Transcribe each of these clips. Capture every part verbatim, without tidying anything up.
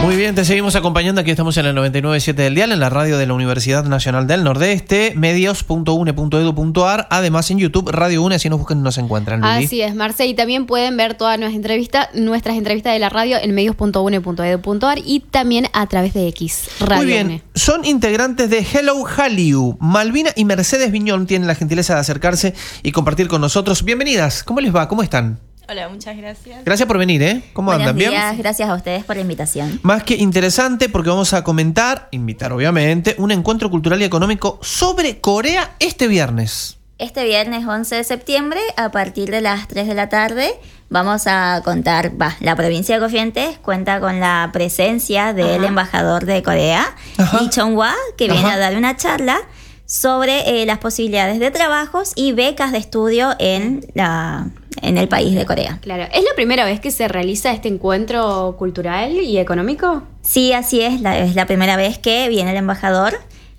Muy bien, te seguimos acompañando. Aquí estamos en el noventa y nueve punto siete del dial, en la radio de la Universidad Nacional del Nordeste, medios punto u n e punto e d u punto a r. Además en YouTube, Radio UNE, así nos buscan y nos encuentran. Lili. Así es, Marce. Y también pueden ver todas nuestras entrevistas, nuestras entrevistas de la radio en medios punto u n e punto e d u punto a r y también a través de X, Radio Muy bien, UNE. Son integrantes de Hello Hallyu. Malvina y Mercedes Viñón tienen la gentileza de acercarse y compartir con nosotros. Bienvenidas, ¿cómo les va? ¿Cómo están? Hola, muchas gracias. Gracias por venir, ¿eh? ¿Cómo Buenos andan? ¿Bien? días, gracias a ustedes por la invitación. Más que interesante, porque vamos a comentar, invitar obviamente, un encuentro cultural y económico sobre Corea este viernes. Este viernes once de septiembre, a partir de las tres de la tarde, vamos a contar, va, la provincia de Corrientes cuenta con la presencia del Ajá. embajador de Corea, Ajá. Lee Chong-hwa, que viene Ajá. a dar una charla sobre eh, las posibilidades de trabajos y becas de estudio en la en el país de Corea. Claro, ¿es la primera vez que se realiza este encuentro cultural y económico? Sí, así es, la, es la primera vez que viene el embajador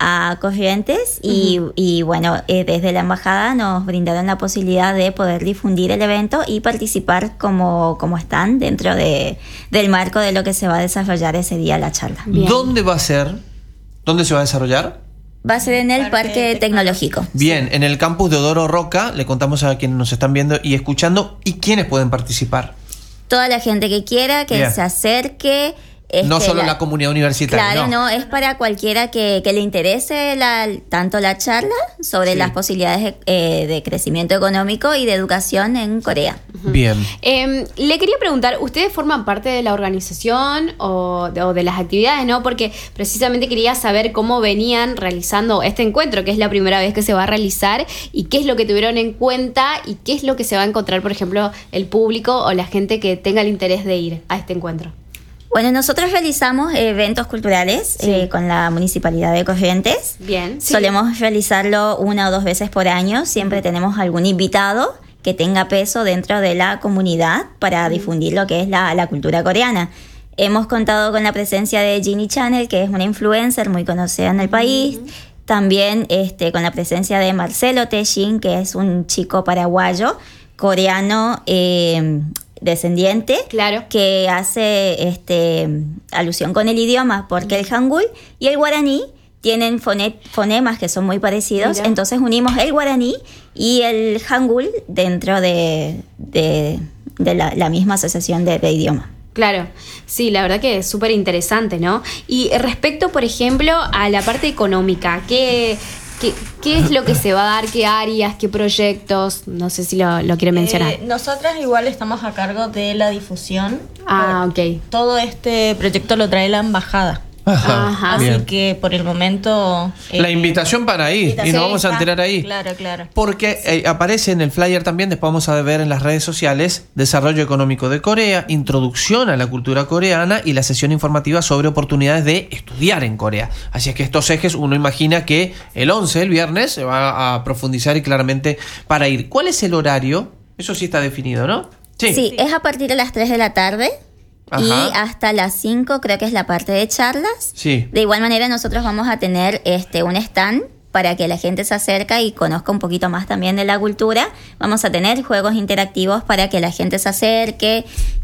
a Corrientes y, uh-huh. y bueno, eh, desde la embajada nos brindaron la posibilidad de poder difundir el evento y participar como, como están dentro de, del marco de lo que se va a desarrollar ese día la charla. Bien. ¿Dónde va a ser? ¿Dónde se va a desarrollar? Va a ser en el Parque, Parque Tecnológico. Bien, en el campus de Odoro Roca. Le contamos a quienes nos están viendo y escuchando y quiénes pueden participar. Toda la gente que quiera, que Bien. se acerque. Este, no solo la, la comunidad universitaria. Claro, no, no, es para cualquiera que, que le interese la, tanto la charla sobre Sí. las posibilidades eh, de crecimiento económico y de educación en Corea. Bien. Eh, le quería preguntar, ¿ustedes forman parte de la organización o de, o de las actividades, no? Porque precisamente quería saber cómo venían realizando este encuentro, que es la primera vez que se va a realizar, y qué es lo que tuvieron en cuenta y qué es lo que se va a encontrar, por ejemplo, el público o la gente que tenga el interés de ir a este encuentro. Bueno, nosotros realizamos eventos culturales Sí. eh, con la Municipalidad de Corrientes. Bien. Sí. Solemos realizarlo una o dos veces por año. Siempre tenemos algún invitado que tenga peso dentro de la comunidad para difundir lo que es la, la cultura coreana. Hemos contado con la presencia de Ginny Channel, que es una influencer muy conocida en el país. Uh-huh. También este, con la presencia de Marcelo Teshin, que es un chico paraguayo, coreano, eh, descendiente, claro, que hace este, alusión con el idioma, porque el hangul y el guaraní tienen fone- fonemas que son muy parecidos. Mira. Entonces unimos el guaraní y el hangul dentro de, de, de la, la misma asociación de, de idioma. Claro, sí, la verdad que es súper interesante, ¿no? Y respecto, por ejemplo, a la parte económica, ¿qué, qué, qué es lo que se va a dar? ¿Qué áreas? ¿Qué proyectos? No sé si lo, lo quiere mencionar. Eh, nosotras igual estamos a cargo de la difusión. Ah, ok. Todo este proyecto lo trae la embajada. Ajá, Ajá. Así bien. que por el momento... Eh, La invitación para ir y nos vamos a enterar ahí. Claro, claro. Porque eh, aparece en el flyer también, después vamos a ver en las redes sociales, Desarrollo Económico de Corea, Introducción a la Cultura Coreana y la sesión informativa sobre oportunidades de estudiar en Corea. Así es que estos ejes uno imagina que el once, el viernes, se va a profundizar y claramente para ir. ¿Cuál es el horario? Eso sí está definido, ¿no? Sí, sí, es a partir de las tres de la tarde. Ajá. Y hasta las cinco creo que es la parte de charlas. Sí. De igual manera nosotros vamos a tener este un stand para que la gente se acerque y conozca un poquito más también de la cultura. Vamos a tener juegos interactivos para que la gente se acerque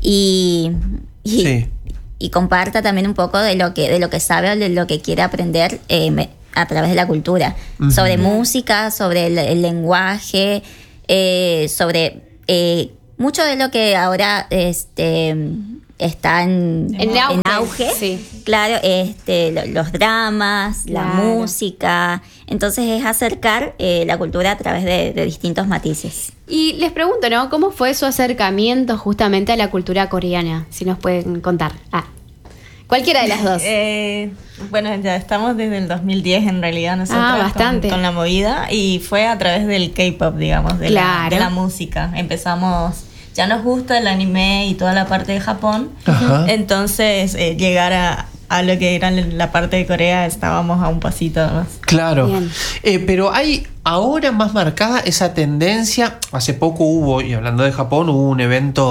y, y, sí. y comparta también un poco de lo que, de lo que sabe o de lo que quiere aprender eh, a través de la cultura. Uh-huh. Sobre música, sobre el, el lenguaje, eh, sobre eh, mucho de lo que ahora... este está en, en auge, en auge. Sí. Claro, este, lo, los dramas, claro. la música. Entonces es acercar eh, la cultura a través de, de distintos matices. Y les pregunto, ¿no? ¿Cómo fue su acercamiento justamente a la cultura coreana? Si nos pueden contar. Ah, cualquiera de las dos. Eh, bueno, ya estamos desde el dos mil diez en realidad nosotros ah, bastante. Con, con la movida y fue a través del K-pop, digamos, de, claro. la, de la música. Empezamos... Ya nos gusta el anime y toda la parte de Japón. Ajá. Entonces, eh, llegar a, a lo que era la parte de Corea, estábamos a un pasito más. Claro. Eh, pero hay ahora más marcada esa tendencia. Hace poco hubo, y hablando de Japón, hubo un evento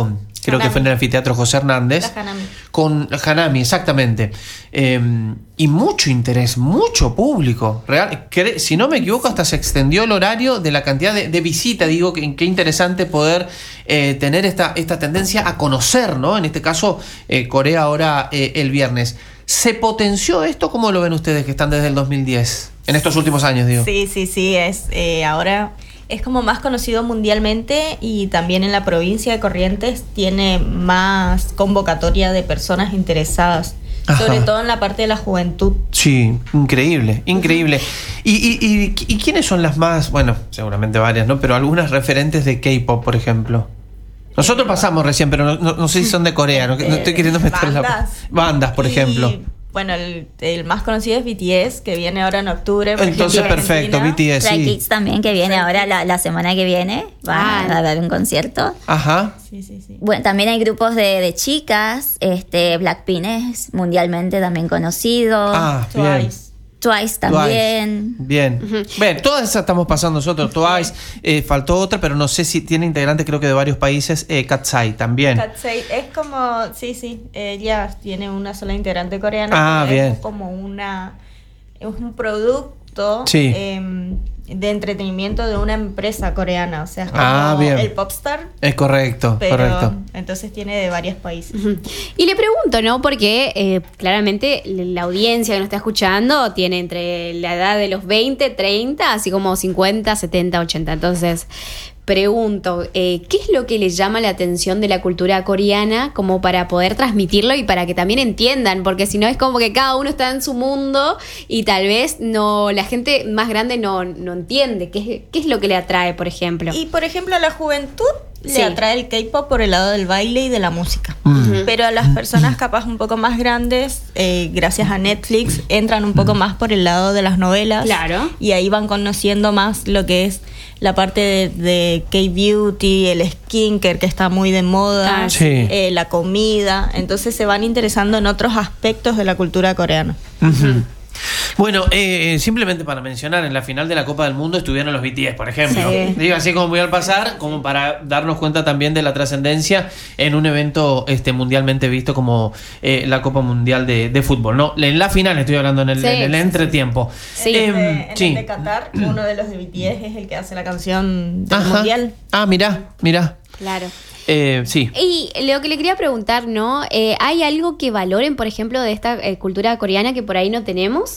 creo Hanami. que fue en el anfiteatro José Hernández. La Hanami. Con Hanami, exactamente. Eh, y mucho interés, mucho público. Real, cre- si no me equivoco, hasta se extendió el horario de la cantidad de, de visita. Digo, que qué interesante poder eh, tener esta, esta tendencia a conocer, ¿no? En este caso, eh, Corea ahora eh, el viernes. ¿Se potenció esto? ¿Cómo lo ven ustedes que están desde el dos mil diez? En estos últimos años, digo. Sí, sí, sí, es eh, ahora es como más conocido mundialmente y también en la provincia de Corrientes tiene más convocatoria de personas interesadas, Ajá. sobre todo en la parte de la juventud. Sí, increíble, increíble. ¿Y, y, y, y quiénes son las más, bueno, seguramente varias, ¿no? Pero algunas referentes de K-pop, por ejemplo? Nosotros pasamos recién, pero no, no, no sé si son de Corea, no, no estoy queriendo meter la... Bandas. Bandas, por Y, ejemplo. Bueno, el, el más conocido es B T S, que viene ahora en octubre. por Entonces, ejemplo, en perfecto, Argentina. B T S, Stray sí. Kids también, que viene ahora la, la semana que viene. Va Ah. a dar un concierto. Ajá. Sí, sí, sí. Bueno, también hay grupos de, de chicas. Este, Blackpink es mundialmente también conocido. Ah, bien. Twice. Twice también. Twice. Bien. Bien, todas esas estamos pasando nosotros. Twice, eh, faltó otra, pero no sé si tiene integrantes, creo que de varios países. Eh, Katseye también. Katseye es como, sí, sí, ella tiene una sola integrante coreana. Ah, pero bien. Es como una, es un producto Sí. eh, de entretenimiento de una empresa coreana, o sea, es como Ah, bien. el Popstar, Es correcto, pero correcto. entonces tiene de varios países. Ujú. Y le pregunto, ¿no? Porque eh, claramente la audiencia que nos está escuchando tiene entre la edad de los veinte, treinta, así como cincuenta, setenta, ochenta. Entonces, pregunto, eh, ¿qué es lo que les llama la atención de la cultura coreana como para poder transmitirlo y para que también entiendan? Porque si no es como que cada uno está en su mundo y tal vez no la gente más grande no, no entiende. ¿Qué es, qué es lo que le atrae, por ejemplo? Y por ejemplo a la juventud Sí. le atrae el K-pop por el lado del baile y de la música. Mm. Pero a las personas capaz un poco más grandes, eh, gracias a Netflix, entran un poco más por el lado de las novelas. Claro. Y ahí van conociendo más lo que es la parte de, de K-beauty, el skincare que está muy de moda, Ah, sí. eh, la comida. Entonces se van interesando en otros aspectos de la cultura coreana. Ujú. Bueno, eh, simplemente para mencionar, en la final de la Copa del Mundo estuvieron los B T S, por ejemplo. Sí. Digo, así como voy al pasar, como para darnos cuenta también de la trascendencia en un evento este mundialmente visto como eh, la Copa Mundial de, de Fútbol. No, en la final estoy hablando, en el, Sí, en el sí, entretiempo. Sí. Em, En, el de, en sí. el de Qatar, uno de los de B T S es el que hace la canción del Ajá. mundial. Ah, mirá, mirá. Claro. Eh, sí. Y lo que le quería preguntar, ¿no? Eh, ¿hay algo que valoren, por ejemplo, de esta eh, cultura coreana que por ahí no tenemos?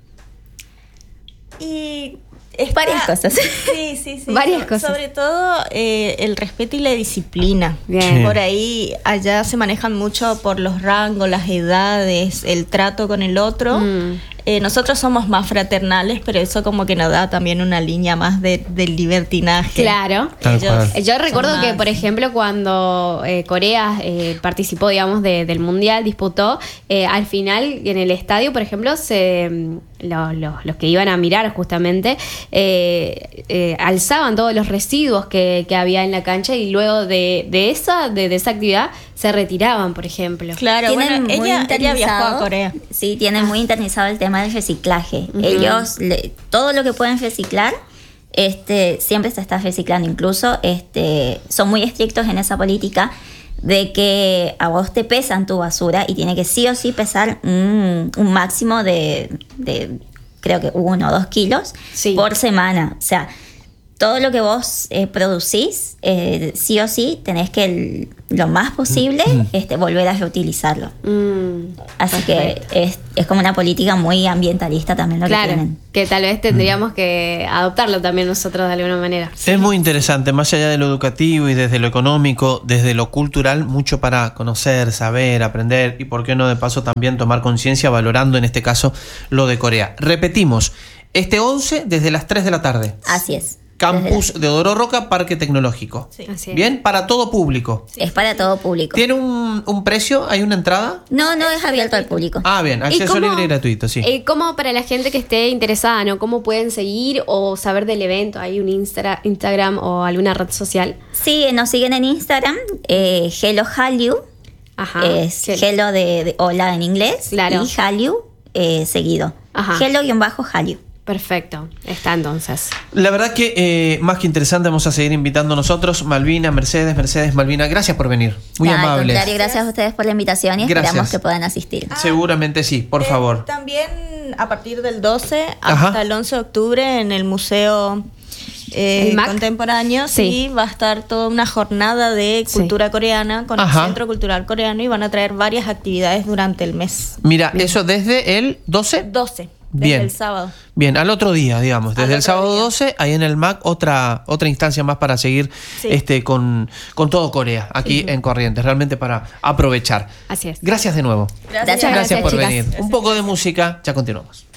Y está- Varias cosas. Sí, sí, sí. Varias So- cosas. Sobre todo eh, el respeto y la disciplina. Bien. Sí. Por ahí allá se manejan mucho por los rangos, las edades, el trato con el otro. Mm. Eh, nosotros somos más fraternales, pero eso como que nos da también una línea más de, del libertinaje. Claro. Tal Ellos cual. Eh, Yo son recuerdo que, más- por ejemplo, cuando eh, Corea eh, participó, digamos, de- del Mundial, disputó, eh, al final en el estadio, por ejemplo, se, mm, lo- lo- los que iban a mirar justamente eh, eh, alzaban todos los residuos que, que había en la cancha y luego de, de esa de, de esa actividad se retiraban, por ejemplo. Claro, Tienen bueno, muy ella, ella viajó a internalizado- Corea. Sí, tienen muy internalizado el tema del reciclaje. Ujú. Ellos, le- todo lo que pueden reciclar, este, siempre se está reciclando. Incluso este, son muy estrictos en esa política de que a vos te pesan tu basura y tiene que sí o sí pesar un, un máximo de, de, creo que uno o dos kilos Sí. por semana. O sea, todo lo que vos eh, producís, eh, sí o sí, tenés que el- lo más posible este, volver a reutilizarlo. Mm, Así que es, es como una política muy ambientalista también lo que claro, tienen. que tal vez tendríamos que adoptarlo también nosotros de alguna manera. Es muy interesante, más allá de lo educativo y desde lo económico, desde lo cultural, mucho para conocer, saber, aprender y por qué no de paso también tomar conciencia valorando en este caso lo de Corea. Repetimos, este once desde las tres de la tarde. Así es. Campus de Odoro Roca, Parque Tecnológico. Sí. Así es. Bien, para todo público. Es para todo público. ¿Tiene un, un precio? ¿Hay una entrada? No, no es abierto al público. Ah, bien, ¿Y acceso cómo- libre y gratuito, sí. eh, ¿Cómo para la gente que esté interesada, ¿no? ¿Cómo pueden seguir o saber del evento? ¿Hay un Instra- Instagram o alguna red social? Sí, nos siguen en Instagram, eh, Hello Hallyu, Ajá. es Hello. Hello de, de hola en inglés, Claro. y Hallyu eh, seguido. Ajá. Hello-Hallyu. Perfecto, está entonces. La verdad que eh, más que interesante, vamos a seguir invitando nosotros. Malvina, Mercedes, Mercedes, Malvina, gracias por venir. Muy Nada, al amables. contrario, gracias a ustedes por la invitación y esperamos Gracias. que puedan asistir. Ah, Seguramente sí, por Eh, favor. También a partir del doce Ajá. hasta el once de octubre en el Museo eh, ¿El M A C? Contemporáneo Sí. sí. va a estar toda una jornada de Sí. cultura coreana con Ajá. el Centro Cultural Coreano y van a traer varias actividades durante el mes. Mira, eso desde el doce. doce, desde Bien. el sábado. Bien, al otro día, digamos, desde Al el otro sábado día. doce, ahí en el M A C, otra, otra instancia más para seguir Sí. este, con, con todo Corea, aquí en Corrientes, realmente para aprovechar. Así es. Gracias de nuevo. Gracias, Gracias por chicas. venir. Un poco de música, ya continuamos.